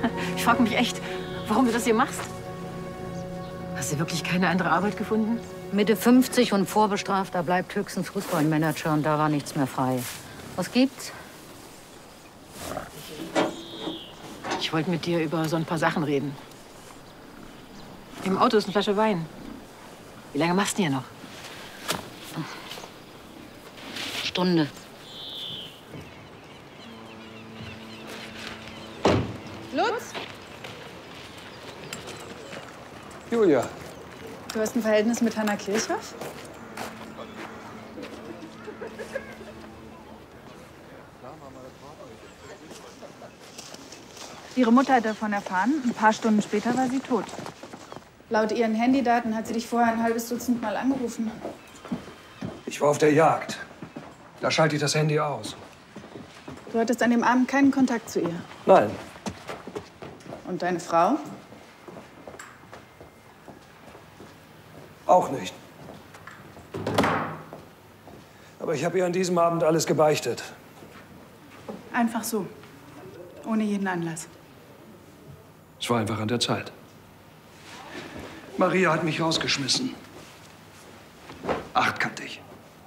Ich frage mich echt, warum du das hier machst. Hast du wirklich keine andere Arbeit gefunden? Mitte 50 und vorbestraft, da bleibt höchstens Fußballmanager und da war nichts mehr frei. Was gibt's? Ich wollte mit dir über so ein paar Sachen reden. Im Auto ist eine Flasche Wein. Wie lange machst du hier noch? Stunde. Lutz? Julia. Du hast ein Verhältnis mit Hanna Kirchhoff? Ihre Mutter hat davon erfahren. Ein paar Stunden später war sie tot. Laut ihren Handydaten hat sie dich vorher ein halbes Dutzend Mal angerufen. Ich war auf der Jagd. Da schalte ich das Handy aus. Du hattest an dem Abend keinen Kontakt zu ihr. Nein. Und deine Frau? Auch nicht. Aber ich habe ihr an diesem Abend alles gebeichtet. Einfach so. Ohne jeden Anlass. Es war einfach an der Zeit. Maria hat mich rausgeschmissen. Achtkantig.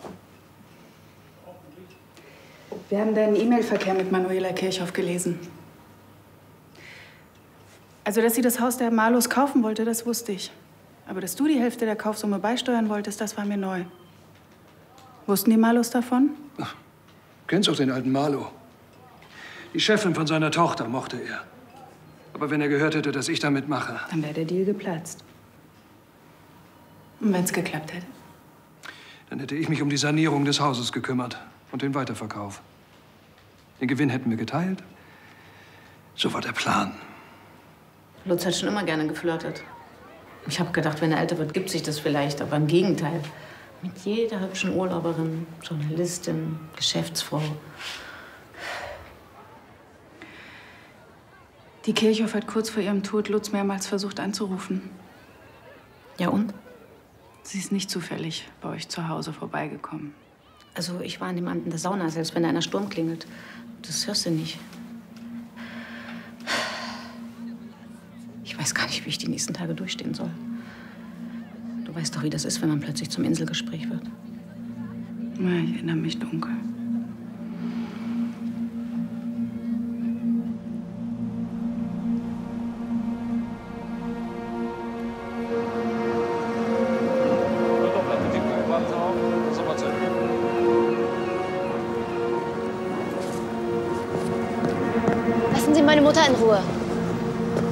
Wir haben deinen E-Mail-Verkehr mit Manuela Kirchhoff gelesen. Also, dass sie das Haus der Marlos kaufen wollte, das wusste ich. Aber dass du die Hälfte der Kaufsumme beisteuern wolltest, das war mir neu. Wussten die Marlos davon? Ach, kennst doch den alten Marlo. Die Chefin von seiner Tochter mochte er. Aber wenn er gehört hätte, dass ich da mitmache... Dann wäre der Deal geplatzt. Und wenn es geklappt hätte? Dann hätte ich mich um die Sanierung des Hauses gekümmert und den Weiterverkauf. Den Gewinn hätten wir geteilt. So war der Plan. Lutz hat schon immer gerne geflirtet. Ich habe gedacht, wenn er älter wird, gibt sich das vielleicht. Aber im Gegenteil. Mit jeder hübschen Urlauberin, Journalistin, Geschäftsfrau. Die Kirchhoff hat kurz vor ihrem Tod Lutz mehrmals versucht anzurufen. Ja und? Sie ist nicht zufällig bei euch zu Hause vorbeigekommen. Also ich war an dem Abend in der Sauna, selbst wenn da einer Sturm klingelt. Das hörst du nicht. Ich weiß gar nicht, wie ich die nächsten Tage durchstehen soll. Du weißt doch, wie das ist, wenn man plötzlich zum Inselgespräch wird. Ja, ich erinnere mich dunkel. Lassen Sie meine Mutter in Ruhe.